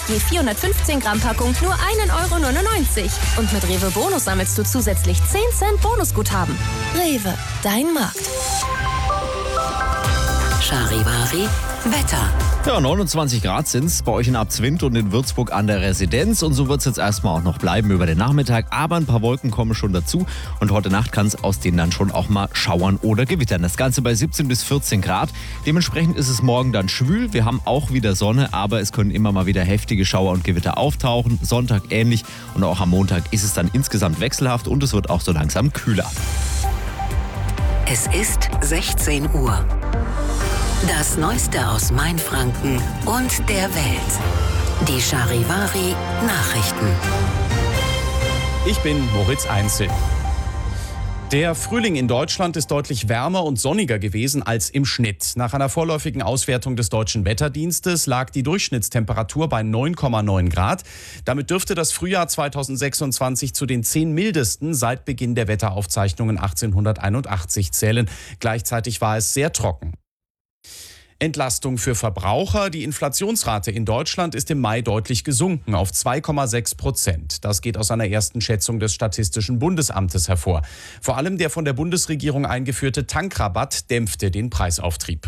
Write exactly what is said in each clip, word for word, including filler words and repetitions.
Je vierhundertfünfzehn Gramm Packung nur ein Euro neunundneunzig. Und mit Rewe Bonus sammelst du zusätzlich zehn Cent Bonusguthaben. Rewe, dein Markt. Charivari Wetter. Ja, neunundzwanzig Grad sind es bei euch in Abzwind und in Würzburg an der Residenz. Und so wird es jetzt erstmal auch noch bleiben über den Nachmittag. Aber ein paar Wolken kommen schon dazu. Und heute Nacht kann es aus denen dann schon auch mal schauern oder gewittern. Das Ganze bei siebzehn bis vierzehn Grad. Dementsprechend ist es morgen dann schwül. Wir haben auch wieder Sonne, aber es können immer mal wieder heftige Schauer und Gewitter auftauchen. Sonntag ähnlich. Und auch am Montag ist es dann insgesamt wechselhaft und es wird auch so langsam kühler. Es ist sechzehn Uhr. Das Neueste aus Mainfranken und der Welt. Die Charivari Nachrichten. Ich bin Moritz Einzel. Der Frühling in Deutschland ist deutlich wärmer und sonniger gewesen als im Schnitt. Nach einer vorläufigen Auswertung des Deutschen Wetterdienstes lag die Durchschnittstemperatur bei neun Komma neun Grad. Damit dürfte das Frühjahr zweitausendsechsundzwanzig zu den zehn mildesten seit Beginn der Wetteraufzeichnungen achtzehnhunderteinundachtzig zählen. Gleichzeitig war es sehr trocken. Entlastung für Verbraucher. Die Inflationsrate in Deutschland ist im Mai deutlich gesunken auf zwei Komma sechs Prozent. Das geht aus einer ersten Schätzung des Statistischen Bundesamtes hervor. Vor allem der von der Bundesregierung eingeführte Tankrabatt dämpfte den Preisauftrieb.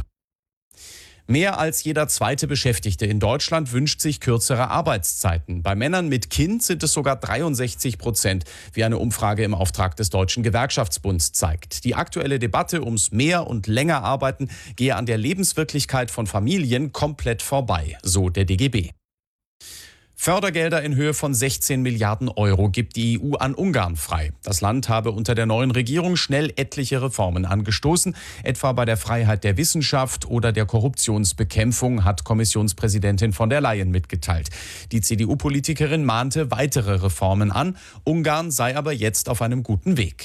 Mehr als jeder zweite Beschäftigte in Deutschland wünscht sich kürzere Arbeitszeiten. Bei Männern mit Kind sind es sogar dreiundsechzig Prozent, wie eine Umfrage im Auftrag des Deutschen Gewerkschaftsbunds zeigt. Die aktuelle Debatte ums mehr und länger Arbeiten gehe an der Lebenswirklichkeit von Familien komplett vorbei, so der D G B. Fördergelder in Höhe von sechzehn Milliarden Euro gibt die E U an Ungarn frei. Das Land habe unter der neuen Regierung schnell etliche Reformen angestoßen, etwa bei der Freiheit der Wissenschaft oder der Korruptionsbekämpfung, hat Kommissionspräsidentin von der Leyen mitgeteilt. Die C D U-Politikerin mahnte weitere Reformen an. Ungarn sei aber jetzt auf einem guten Weg.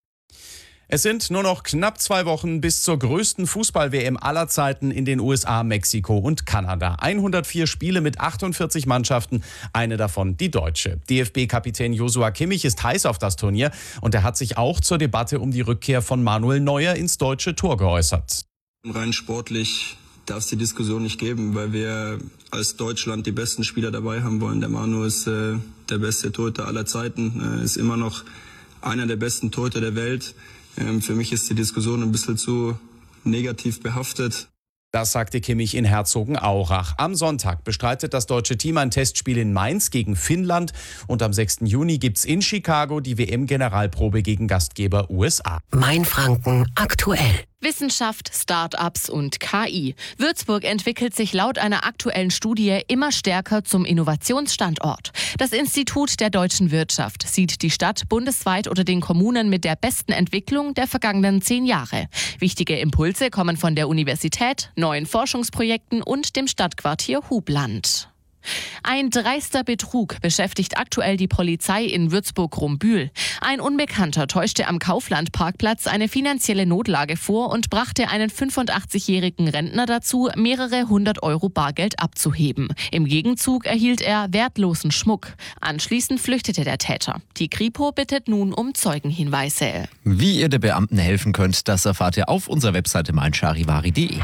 Es sind nur noch knapp zwei Wochen bis zur größten Fußball-W M aller Zeiten in den U S A, Mexiko und Kanada. hundertvier Spiele mit achtundvierzig Mannschaften, eine davon die deutsche. D F B-Kapitän Joshua Kimmich ist heiß auf das Turnier und er hat sich auch zur Debatte um die Rückkehr von Manuel Neuer ins deutsche Tor geäußert. Rein sportlich darf es die Diskussion nicht geben, weil wir als Deutschland die besten Spieler dabei haben wollen. Der Manu ist äh, der beste Torhüter aller Zeiten, äh, ist immer noch einer der besten Torhüter der Welt. Für mich ist die Diskussion ein bisschen zu negativ behaftet. Das sagte Kimmich in Herzogenaurach. Am Sonntag bestreitet das deutsche Team ein Testspiel in Mainz gegen Finnland. Und am sechsten Juni gibt's in Chicago die W M-Generalprobe gegen Gastgeber U S A. Mainfranken aktuell. Wissenschaft, Start-ups und K I. Würzburg entwickelt sich laut einer aktuellen Studie immer stärker zum Innovationsstandort. Das Institut der deutschen Wirtschaft sieht die Stadt bundesweit unter den Kommunen mit der besten Entwicklung der vergangenen zehn Jahre. Wichtige Impulse kommen von der Universität, neuen Forschungsprojekten und dem Stadtquartier Hubland. Ein dreister Betrug beschäftigt aktuell die Polizei in Würzburg-Rumbühl. Ein Unbekannter täuschte am Kaufland-Parkplatz eine finanzielle Notlage vor und brachte einen fünfundachtzigjährigen Rentner dazu, mehrere hundert Euro Bargeld abzuheben. Im Gegenzug erhielt er wertlosen Schmuck. Anschließend flüchtete der Täter. Die Kripo bittet nun um Zeugenhinweise. Wie ihr den Beamten helfen könnt, das erfahrt ihr auf unserer Webseite mein charivari punkt de.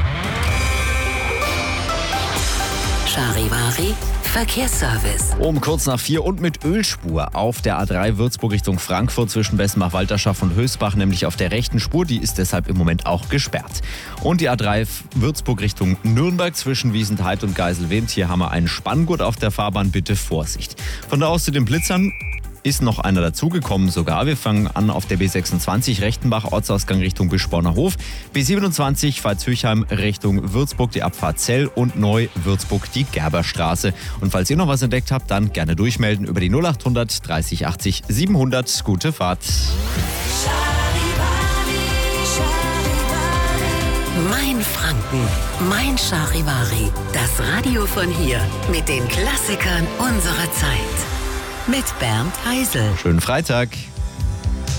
Charivari Verkehrsservice. Um kurz nach vier und mit Ölspur auf der A drei Würzburg Richtung Frankfurt zwischen Bessenbach-Walterschaft und Höchstbach, nämlich auf der rechten Spur. Die ist deshalb im Moment auch gesperrt. Und die A drei Würzburg Richtung Nürnberg zwischen Wiesentheid und Geiselwind. Hier haben wir einen Spanngurt auf der Fahrbahn. Bitte Vorsicht. Von da aus zu den Blitzern. Ist noch einer dazugekommen sogar. Wir fangen an auf der B sechsundzwanzig Rechtenbach, Ortsausgang Richtung Bischborner Hof. B siebenundzwanzig Pfalz-Höchheim Richtung Würzburg, die Abfahrt Zell und Neu-Würzburg, die Gerberstraße. Und falls ihr noch was entdeckt habt, dann gerne durchmelden über die null acht hundert dreißig achtzig siebenhundert. Gute Fahrt. Mein Franken, mein Charivari. Das Radio von hier mit den Klassikern unserer Zeit. Mit Bernd Heisel. Schönen Freitag.